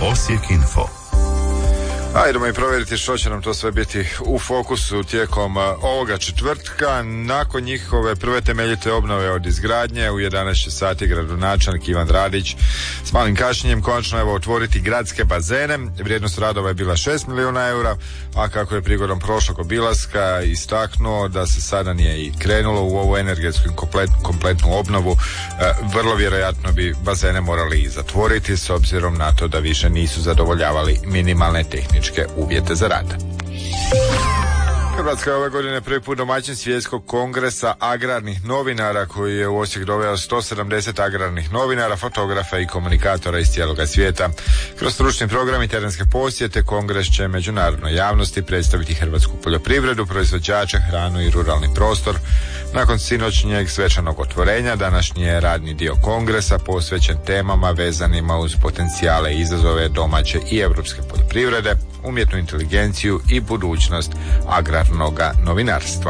Osijek Info. Ajdemo i provjeriti što će nam to sve biti u fokusu tijekom ovoga četvrtka. Nakon njihove prve temeljite obnove od izgradnje u 11 sati gradonačelnik Ivan Radić s malim kašnjenjem konačno otvoriti gradske bazene. Vrijednost radova je bila 6 milijuna eura, a kako je prigodom prošlog obilaska istaknuo da se sada nije i krenulo u ovu energetsku kompletnu obnovu, vrlo vjerojatno bi bazene morali i zatvoriti s obzirom na to da više nisu zadovoljavali minimalne tehničke uvjete za rad. Hrvatska je ove godine prvi put domaćin svjetskog kongresa agrarnih novinara koji je u Osijek doveo 170 agrarnih novinara, fotografa i komunikatora iz cijeloga svijeta. Kroz stručni program i terenske posjete kongres će međunarodnoj javnosti predstaviti hrvatsku poljoprivredu, proizvođače, hranu i ruralni prostor. Nakon sinoćnjeg svečanog otvorenja, današnji je radni dio kongresa posvećen temama vezanima uz potencijale i izazove domaće i europske poljoprivrede, umjetnu inteligenciju i budućnost agrarnog novinarstva.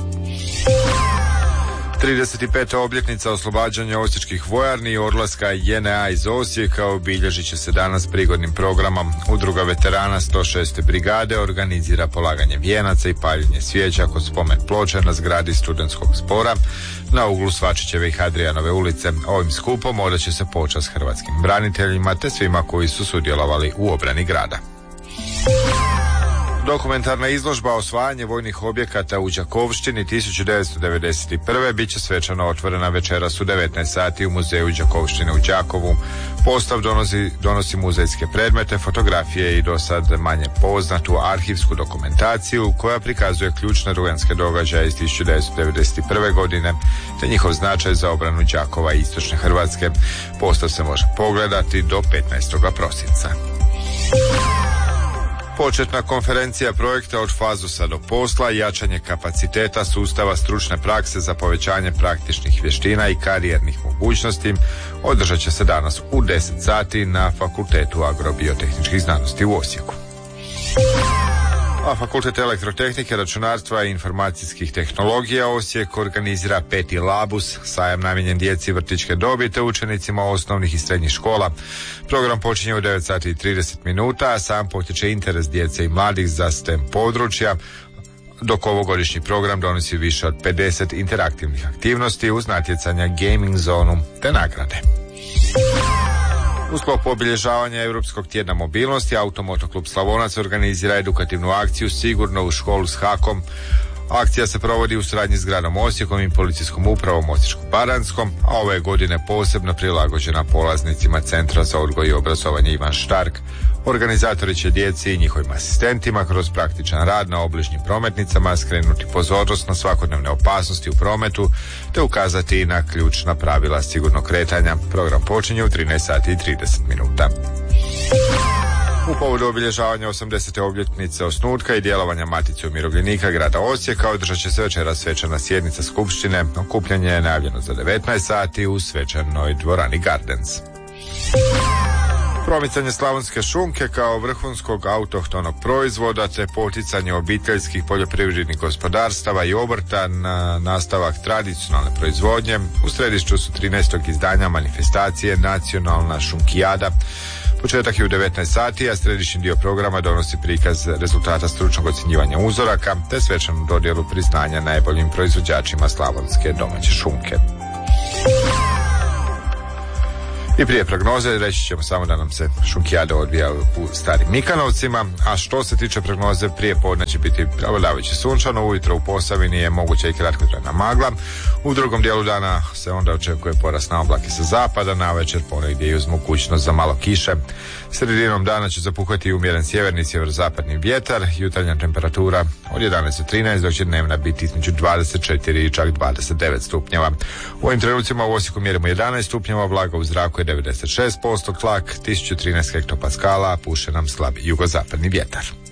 35. obljetnica oslobađanja osječkih vojarni i odlaska JNA iz Osijeka obilježit će se danas prigodnim programom. Udruga veterana 106. brigade organizira polaganje vijenaca i paljenje svijeća kod spomen ploče na zgradi studentskog zbora na uglu Svačićeve i Hadrijanove ulice. Ovim skupom odat će se počast hrvatskim braniteljima te svima koji su sudjelovali u obrani grada. Dokumentarna izložba Osvajanje vojnih objekata u Đakovštini 1991. bit će svečano otvorena večeras u 19 sati u muzeju Đakovštine u Đakovu. Postav donosi muzejske predmete, fotografije i dosad manje poznatu arhivsku dokumentaciju koja prikazuje ključne rujanske događaje iz 1991. godine te njihov značaj za obranu Đakova i istočne Hrvatske. Postav se može pogledati do 15. prosinca. Početna konferencija projekta Od fazusa do posla, jačanje kapaciteta sustava stručne prakse za povećanje praktičnih vještina i karijernih mogućnosti održat će se danas u 10 sati na Fakultetu agrobiotehničkih znanosti u Osijeku. A Fakultet elektrotehnike, računarstva i informacijskih tehnologija Osijek organizira 5. Labus, sajam namijenjen djeci vrtićke dobi te učenicima osnovnih i srednjih škola. Program počinje u 9 sati i 30 minuta, a sam potiče interes djece i mladih za STEM područja, dok ovogodišnji program donosi više od 50 interaktivnih aktivnosti uz natjecanja, gaming zonu te nagrade. U sklopu obilježavanja Europskog tjedna mobilnosti, Automotoklub Slavonac organizira edukativnu akciju Sigurno u školu s hakom. Akcija se provodi u suradnji s gradom Osijekom i policijskom upravom Osječko-baranjskom, a ove godine posebno prilagođena polaznicima Centra za odgoj i obrazovanje Ivan Štark. Organizatori će djeci i njihovim asistentima kroz praktičan rad na obližnjim prometnicama skrenuti pozornost na svakodnevne opasnosti u prometu te ukazati na ključna pravila sigurnog kretanja. Program počinje u 13 sati i 30 minuta. U povodu obilježavanja 80. obljetnice osnutka i djelovanja Matice umirovljenika grada Osijeka održat će se večeras svečana sjednica skupštine. Okupljanje je najavljeno za 19 sati u svečanoj dvorani Gardens. Promicanje slavonske šunke kao vrhunskog autohtonog proizvoda te poticanje obiteljskih poljoprivrednih gospodarstava i obrta na nastavak tradicionalne proizvodnje u središtu su 13. izdanja manifestacije Nacionalna šunkijada. Početak je u 19 sati, a središnji dio programa donosi prikaz rezultata stručnog ocjenjivanja uzoraka te svečanu dodjelu priznanja najboljim proizvođačima slavonske domaće šunke. I prije prognoze reći ćemo samo da nam se šunkijada odvija u Starim Mikanovcima, a što se tiče prognoze, prije podne će biti prevladavajuće sunčano, ujutro u Posavini je moguća i kratkotrajna magla, u drugom dijelu dana se onda očekuje porast na oblake sa zapada, navečer ponegdje i uz mogućnost za malo kiše. Sredinom dana će zapuhati umjeren sjeverni i sjeverozapadni vjetar, jutarnja temperatura od 11 do 13, dok će dnevna biti između 24 i čak 29 stupnjeva. U ovim trenucima u Osijeku mjerimo 11 stupnjeva, vlaga u zraku je 96%, tlak 1013 hektopaskala, a puše nam slab jugozapadni vjetar.